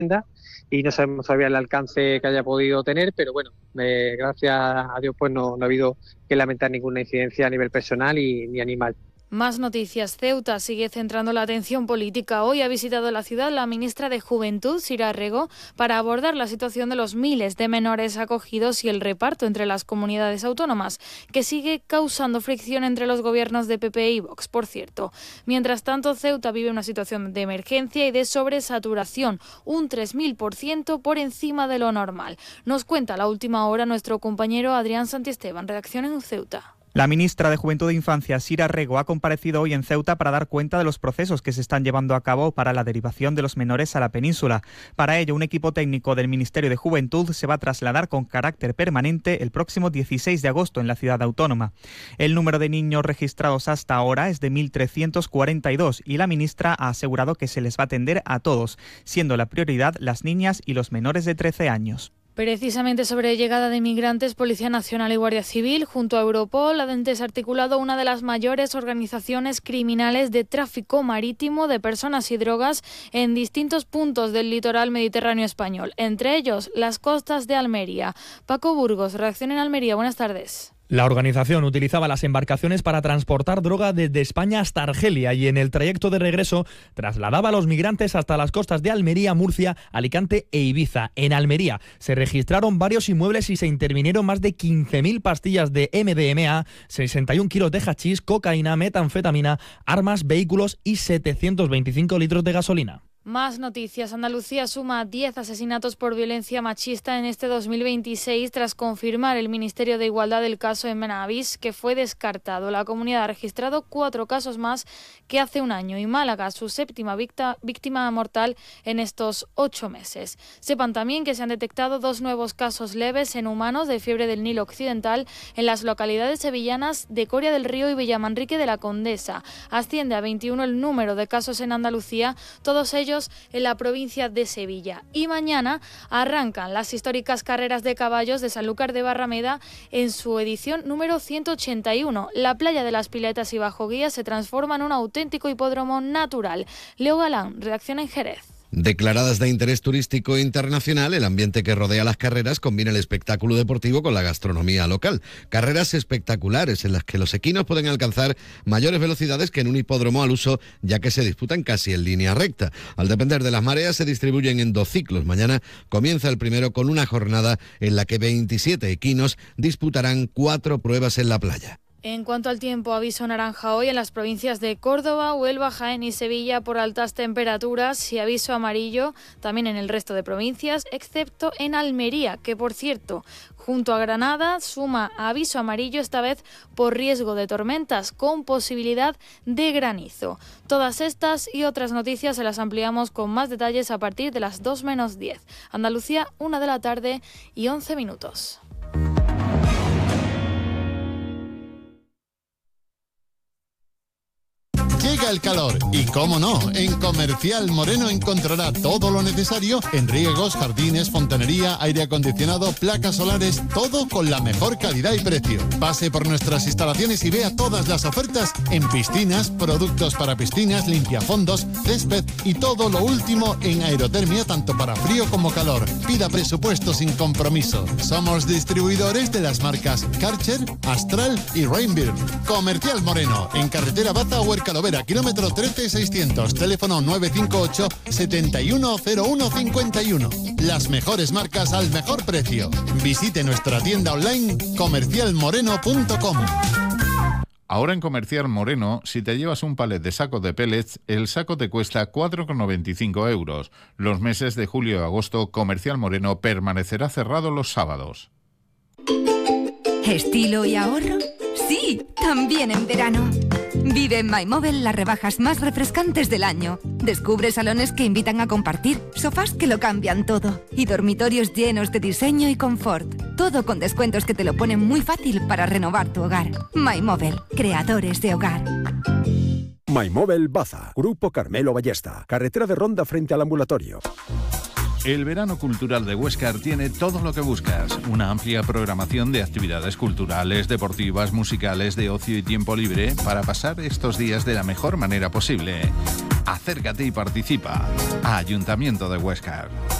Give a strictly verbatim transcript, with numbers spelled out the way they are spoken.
y no sabemos todavía el alcance que haya podido tener, pero bueno, eh, gracias a Dios pues no, no ha habido que lamentar ninguna incidencia a nivel personal y ni animal. Más noticias. Ceuta sigue centrando la atención política. Hoy ha visitado la ciudad la ministra de Juventud, Sira Rego, para abordar la situación de los miles de menores acogidos y el reparto entre las comunidades autónomas, que sigue causando fricción entre los gobiernos de P P y Vox, por cierto. Mientras tanto, Ceuta vive una situación de emergencia y de sobresaturación, un tres mil por ciento por encima de lo normal. Nos cuenta a la última hora nuestro compañero Adrián Santisteban, redacción en Ceuta. La ministra de Juventud e Infancia, Sira Rego, ha comparecido hoy en Ceuta para dar cuenta de los procesos que se están llevando a cabo para la derivación de los menores a la península. Para ello, un equipo técnico del Ministerio de Juventud se va a trasladar con carácter permanente el próximo dieciséis de agosto en la ciudad autónoma. El número de niños registrados hasta ahora es de mil trescientos cuarenta y dos y la ministra ha asegurado que se les va a atender a todos, siendo la prioridad las niñas y los menores de trece años. Precisamente sobre llegada de migrantes, Policía Nacional y Guardia Civil, junto a Europol, han desarticulado una de las mayores organizaciones criminales de tráfico marítimo de personas y drogas en distintos puntos del litoral mediterráneo español, entre ellos las costas de Almería. Paco Burgos, redacción en Almería, buenas tardes. La organización utilizaba las embarcaciones para transportar droga desde España hasta Argelia y en el trayecto de regreso trasladaba a los migrantes hasta las costas de Almería, Murcia, Alicante e Ibiza. En Almería se registraron varios inmuebles y se intervinieron más de quince mil pastillas de M D M A, sesenta y un kilos de hachís, cocaína, metanfetamina, armas, vehículos y setecientos veinticinco litros de gasolina. Más noticias. Andalucía suma diez asesinatos por violencia machista en este dos mil veintiséis tras confirmar el Ministerio de Igualdad el caso en Benavís, que fue descartado. La comunidad ha registrado cuatro casos más que hace un año y Málaga su séptima víctima, víctima mortal en estos ocho meses. Sepan también que se han detectado dos nuevos casos leves en humanos de fiebre del Nilo Occidental en las localidades sevillanas de Coria del Río y Villamanrique de la Condesa. Asciende a veintiuno el número de casos en Andalucía, todos ellos en la provincia de Sevilla. Y mañana arrancan las históricas carreras de caballos de Sanlúcar de Barrameda en su edición número ciento ochenta y uno. La playa de las Piletas y Bajo Guía se transforma en un auténtico hipódromo natural. Leo Galán, redacción en Jerez. Declaradas de interés turístico internacional, el ambiente que rodea las carreras combina el espectáculo deportivo con la gastronomía local. Carreras espectaculares en las que los equinos pueden alcanzar mayores velocidades que en un hipódromo al uso, ya que se disputan casi en línea recta. Al depender de las mareas, se distribuyen en dos ciclos. Mañana comienza el primero con una jornada en la que veintisiete equinos disputarán cuatro pruebas en la playa. En cuanto al tiempo, aviso naranja hoy en las provincias de Córdoba, Huelva, Jaén y Sevilla por altas temperaturas y aviso amarillo también en el resto de provincias, excepto en Almería, que por cierto, junto a Granada, suma aviso amarillo esta vez por riesgo de tormentas con posibilidad de granizo. Todas estas y otras noticias se las ampliamos con más detalles a partir de las dos menos diez. Andalucía, una de la tarde y once minutos. Llega el calor y, cómo no, en Comercial Moreno encontrará todo lo necesario en riegos, jardines, fontanería, aire acondicionado, placas solares, todo con la mejor calidad y precio. Pase por nuestras instalaciones y vea todas las ofertas en piscinas, productos para piscinas, limpiafondos, césped y todo lo último en aerotermia tanto para frío como calor. Pida presupuesto sin compromiso. Somos distribuidores de las marcas Karcher, Astral y Rainbird. Comercial Moreno, en carretera Baza o Huercalovera, kilómetro trece seiscientos, teléfono nueve cinco ocho, setenta y uno cero uno cincuenta y uno. Las mejores marcas al mejor precio. Visite nuestra tienda online comercial moreno punto com. Ahora en Comercial Moreno, si te llevas un palet de sacos de pellets, el saco te cuesta cuatro con noventa y cinco euros. Los meses de julio y agosto, Comercial Moreno permanecerá cerrado los sábados. ¿Estilo y ahorro? Sí, también en verano. Vive en MyMobile las rebajas más refrescantes del año. Descubre salones que invitan a compartir, sofás que lo cambian todo y dormitorios llenos de diseño y confort. Todo con descuentos que te lo ponen muy fácil para renovar tu hogar. MyMobile, creadores de hogar. MyMobile Baza, Grupo Carmelo Ballesta, carretera de Ronda frente al ambulatorio. El verano cultural de Huéscar tiene todo lo que buscas. Una amplia programación de actividades culturales, deportivas, musicales, de ocio y tiempo libre para pasar estos días de la mejor manera posible. Acércate y participa. Ayuntamiento de Huéscar.